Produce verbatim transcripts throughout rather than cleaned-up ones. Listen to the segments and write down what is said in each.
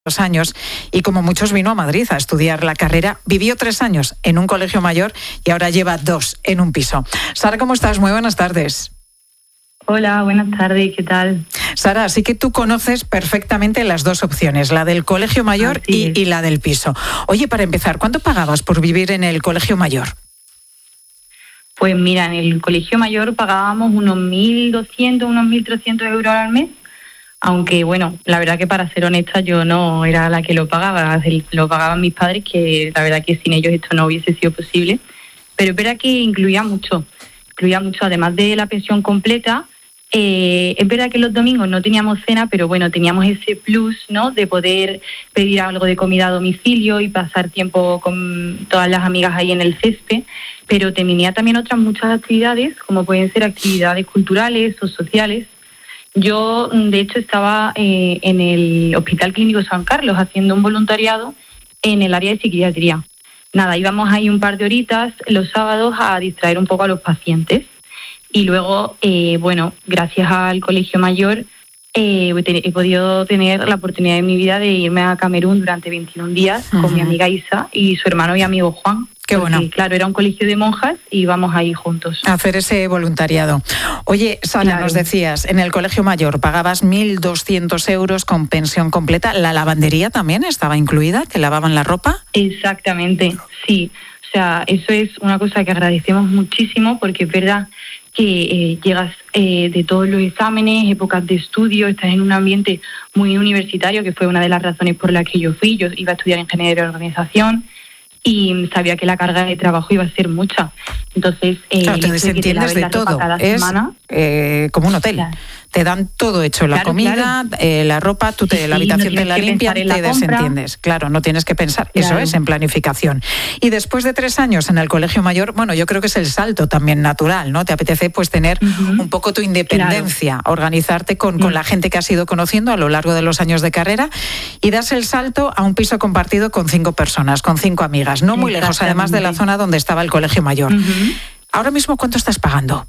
Dos años y como muchos vino a Madrid a estudiar la carrera, vivió tres años en un colegio mayor y ahora lleva dos en un piso. Sara, ¿cómo estás? Muy buenas tardes. Hola, buenas tardes, ¿qué tal? Sara, así que tú conoces perfectamente las dos opciones, la del colegio mayor y, y la del piso. Oye, para empezar, ¿cuánto pagabas por vivir en el colegio mayor? Pues mira, en el colegio mayor pagábamos unos mil doscientos, unos mil trescientos euros al mes. Aunque, bueno, la verdad que para ser honesta yo no era la que lo pagaba, lo pagaban mis padres, que la verdad que sin ellos esto no hubiese sido posible. Pero es verdad que incluía mucho, incluía mucho, además de la pensión completa. Eh, es verdad que los domingos no teníamos cena, pero bueno, teníamos ese plus, ¿no?, de poder pedir algo de comida a domicilio y pasar tiempo con todas las amigas ahí en el césped. Pero tenía también otras muchas actividades, como pueden ser actividades culturales o sociales. Yo, de hecho, estaba eh, en el Hospital Clínico San Carlos haciendo un voluntariado en el área de psiquiatría. Nada, íbamos ahí un par de horitas los sábados a distraer un poco a los pacientes. Y luego, eh, bueno, gracias al Colegio Mayor, eh, he podido tener la oportunidad en mi vida de irme a Camerún durante veintiún días uh-huh. con mi amiga Isa y su hermano y amigo Juan. Qué porque, bueno. Claro, era un colegio de monjas y íbamos ahí juntos. A hacer ese voluntariado. Oye, Sara, claro. Nos decías, en el Colegio Mayor pagabas mil doscientos euros con pensión completa. ¿La lavandería también estaba incluida? ¿Que lavaban la ropa? Exactamente, sí. O sea, eso es una cosa que agradecemos muchísimo porque es verdad que eh, llegas eh, de todos los exámenes, épocas de estudio, estás en un ambiente muy universitario, que fue una de las razones por las que yo fui. Yo iba a estudiar ingeniería de organización y sabía que la carga de trabajo iba a ser mucha. Entonces, eh, claro, te desentiendes de todo. Es semana, eh, como un hotel. Claro. Te dan todo hecho, la claro, comida, claro. Eh, la ropa, tú te, sí, la habitación no te la limpian, te la desentiendes. Claro, no tienes que pensar, claro. Eso es en planificación. Y después de tres años en el Colegio Mayor, bueno, yo creo que es el salto también natural, ¿no? Te apetece pues tener uh-huh. un poco tu independencia, claro. organizarte con, con uh-huh. la gente que has ido conociendo a lo largo de los años de carrera y das el salto a un piso compartido con cinco personas, con cinco amigas, no muy lejos además de la zona donde estaba el Colegio Mayor. Uh-huh. Ahora mismo, ¿cuánto estás pagando?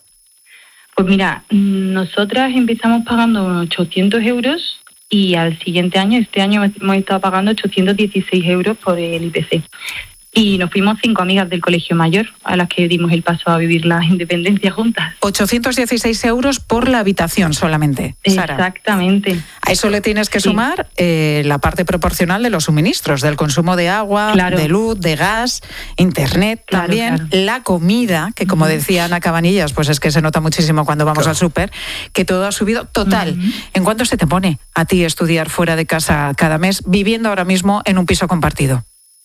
Pues mira, nosotras empezamos pagando unos ochocientos euros y al siguiente año, este año hemos estado pagando ochocientos dieciséis euros por el I P C. Y nos fuimos cinco amigas del Colegio Mayor a las que dimos el paso a vivir la independencia juntas. ochocientos dieciséis euros por la habitación solamente, Sara. Exactamente. A eso le tienes que sumar sí. eh, la parte proporcional de los suministros, del consumo de agua, claro. de luz, de gas, internet claro, también, claro. la comida, que como uh-huh. decía Ana Cabanillas, pues es que se nota muchísimo cuando vamos claro. al súper, que todo ha subido total. Uh-huh. ¿En cuánto se te pone a ti estudiar fuera de casa cada mes, viviendo ahora mismo en un piso compartido?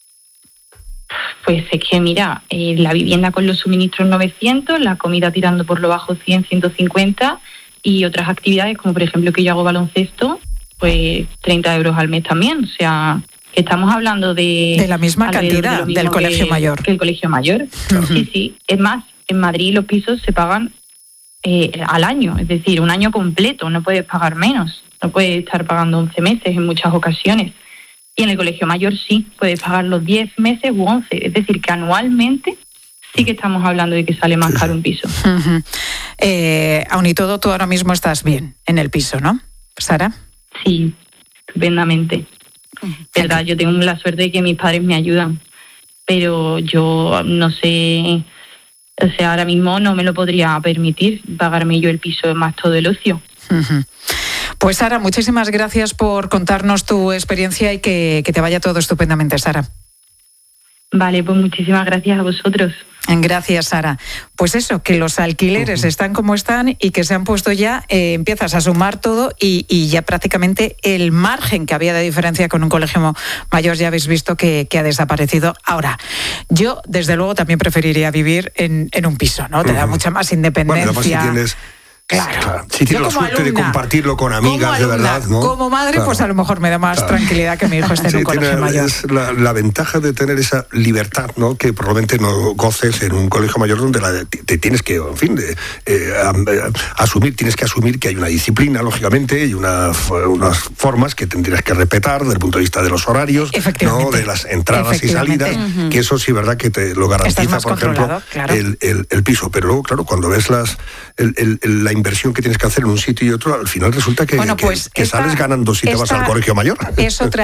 Pues es que, mira, eh, la vivienda con los suministros novecientos, la comida tirando por lo bajo cien, ciento cincuenta y otras actividades como, por ejemplo, que yo hago baloncesto, pues treinta euros al mes también. O sea, que estamos hablando de... De la misma cantidad de del Colegio que, Mayor. Que el Colegio Mayor. Uh-huh. Sí, sí. Es más, en Madrid los pisos se pagan eh, al año, es decir, un año completo, no puedes pagar menos. No puedes estar pagando once meses en muchas ocasiones. Y en el Colegio Mayor sí, puedes pagar los diez meses u once. Es decir, que anualmente sí que estamos hablando de que sale más caro un piso. Uh-huh. Eh, aun y todo, tú ahora mismo estás bien en el piso, ¿no, Sara? Sí, estupendamente. Uh-huh. Verdad, yo tengo la suerte de que mis padres me ayudan. Pero yo no sé... O sea, ahora mismo no me lo podría permitir pagarme yo el piso más todo el ocio. Uh-huh. Pues Sara, muchísimas gracias por contarnos tu experiencia y que, que te vaya todo estupendamente, Sara. Vale, pues muchísimas gracias a vosotros. Gracias, Sara. Pues eso, que los alquileres uh-huh. están como están y que se han puesto ya, eh, empiezas a sumar todo y, y ya prácticamente el margen que había de diferencia con un colegio mayor ya habéis visto que, que ha desaparecido. Ahora, yo desde luego también preferiría vivir en, en un piso, ¿no? Te uh-huh. da mucha más independencia. Bueno, además si tienes... Claro. claro. Si tienes la suerte alumna, de compartirlo con amigas, alumna, de verdad, ¿no? Como madre, claro. pues a lo mejor me da más claro. tranquilidad que mi hijo esté sí, en un colegio tiene, mayor. Es la, la ventaja de tener esa libertad, ¿no? Que probablemente no goces en un colegio mayor donde la, te tienes que, en fin, de, eh, asumir, tienes que asumir que hay una disciplina, lógicamente, y una, unas formas que tendrías que respetar desde el punto de vista de los horarios, ¿no? De las entradas y salidas, uh-huh. que eso sí, verdad, que te lo garantiza, por ejemplo, claro. el, el, el piso. Pero luego, claro, cuando ves las el, el, la inversión que tienes que hacer en un sitio y otro, al final resulta que, bueno, pues que, que esta, sales ganando si te vas al colegio mayor. Es otra